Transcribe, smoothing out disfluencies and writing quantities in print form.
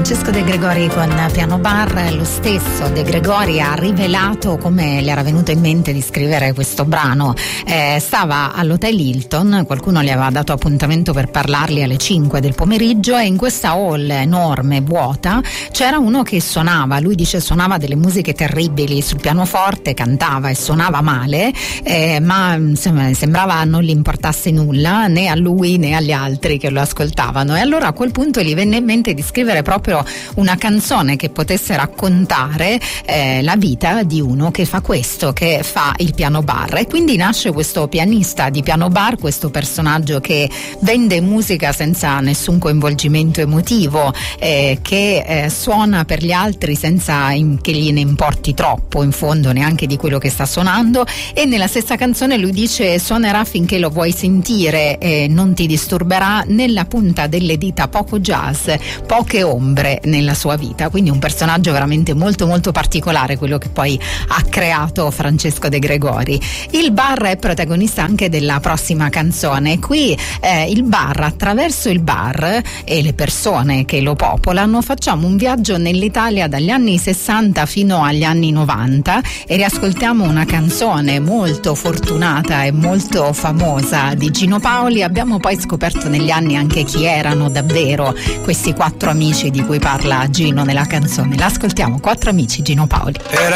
Francesco De Gregori con Piano Bar. Lo stesso De Gregori ha rivelato come le era venuto in mente di scrivere questo brano. Stava all'Hotel Hilton, qualcuno gli aveva dato appuntamento per parlargli alle 5 del pomeriggio, e in questa hall enorme, vuota, c'era uno che suonava. Lui dice suonava delle musiche terribili sul pianoforte, cantava e suonava male, ma insomma, sembrava non gli importasse nulla, né a lui né agli altri che lo ascoltavano. E allora a quel punto gli venne in mente di scrivere proprio una canzone che potesse raccontare la vita di uno che fa questo, che fa il piano bar. E quindi nasce questo pianista di piano bar, questo personaggio che vende musica senza nessun coinvolgimento emotivo, che suona per gli altri senza che gliene importi troppo, in fondo, neanche di quello che sta suonando. E nella stessa canzone lui dice: suonerà finché lo vuoi sentire, non ti disturberà, nella punta delle dita poco jazz, poche ombre nella sua vita. Quindi un personaggio veramente molto molto particolare, quello che poi ha creato Francesco De Gregori. Il bar è protagonista anche della prossima canzone. Qui il bar, attraverso il bar e le persone che lo popolano, facciamo un viaggio nell'Italia dagli anni 60 fino agli anni 90 e riascoltiamo una canzone molto fortunata e molto famosa di Gino Paoli. Abbiamo poi scoperto negli anni anche chi erano davvero questi quattro amici di cui parla Gino nella canzone. L'ascoltiamo, Quattro amici, Gino Paoli.